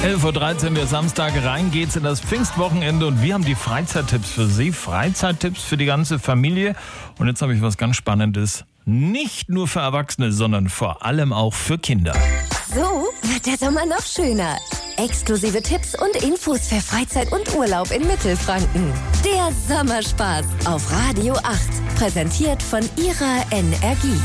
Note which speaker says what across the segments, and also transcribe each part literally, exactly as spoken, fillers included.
Speaker 1: elf Uhr dreizehn, der Samstag, rein geht's in das Pfingstwochenende und wir haben die Freizeittipps für Sie. Freizeittipps für die ganze Familie. Und jetzt habe ich was ganz Spannendes. Nicht nur für Erwachsene, sondern vor allem auch für Kinder.
Speaker 2: So wird der Sommer noch schöner. Exklusive Tipps und Infos für Freizeit und Urlaub in Mittelfranken. Der Sommerspaß auf Radio acht. Präsentiert von Ihrer Energie.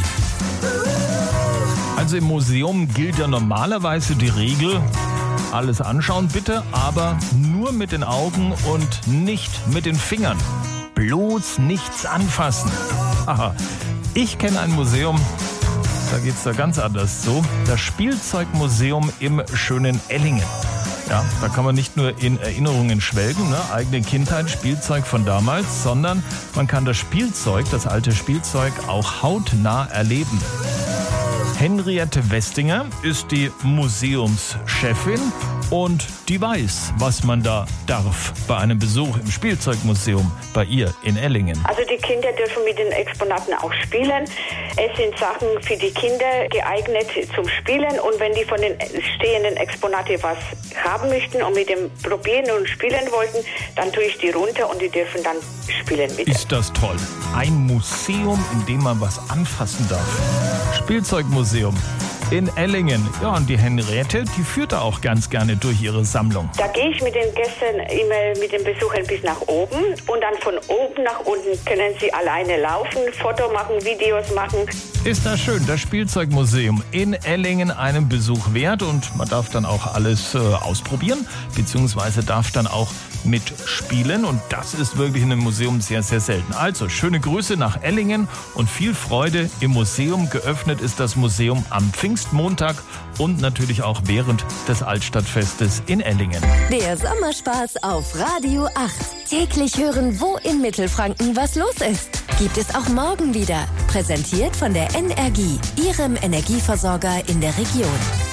Speaker 1: Also im Museum gilt ja normalerweise die Regel, alles anschauen bitte, aber nur mit den Augen und nicht mit den Fingern. Bloß nichts anfassen. Aha, ich kenne ein Museum, da geht's da ganz anders zu. Das Spielzeugmuseum im schönen Ellingen. Ja, da kann man nicht nur in Erinnerungen schwelgen, ne, eigene Kindheit, Spielzeug von damals, sondern man kann das Spielzeug, das alte Spielzeug, auch hautnah erleben. Henriette Westinger ist die Museumschefin und die weiß, was man da darf bei einem Besuch im Spielzeugmuseum bei ihr in Ellingen.
Speaker 3: Also die Kinder dürfen mit den Exponaten auch spielen. Es sind Sachen für die Kinder geeignet zum Spielen und wenn die von den stehenden Exponaten was haben möchten und mit dem probieren und spielen wollten, dann tue ich die runter und die dürfen dann spielen mit.
Speaker 1: Ist das toll. Ein Museum, in dem man was anfassen darf. Spielzeugmuseum in Ellingen. Ja, und die Henriette, die führt da auch ganz gerne durch ihre Sammlung.
Speaker 3: Da gehe ich mit den Gästen immer mit den Besuchern bis nach oben und dann von oben nach unten können sie alleine laufen, Foto machen, Videos machen.
Speaker 1: Ist das schön, das Spielzeugmuseum in Ellingen einen Besuch wert und man darf dann auch alles äh, ausprobieren, beziehungsweise darf dann auch mitspielen und das ist wirklich in einem Museum sehr, sehr selten. Also schöne Grüße nach Ellingen und viel Freude im Museum. Geöffnet ist das Museum am Pfingstmontag und natürlich auch während des Altstadtfestes in Ellingen.
Speaker 2: Der Sommerspaß auf Radio acht. Täglich hören, wo in Mittelfranken was los ist. Gibt es auch morgen wieder. Präsentiert von der Energie, Ihrem Energieversorger in der Region.